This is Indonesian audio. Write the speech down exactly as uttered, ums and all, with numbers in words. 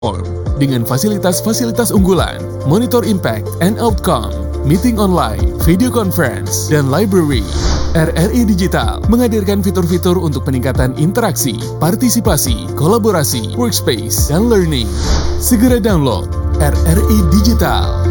dengan fasilitas-fasilitas unggulan, monitor impact and outcome, meeting online, video conference, dan library. R R I Digital menghadirkan fitur-fitur untuk peningkatan interaksi, partisipasi, kolaborasi, workspace, dan learning. Segera download R R I Digital.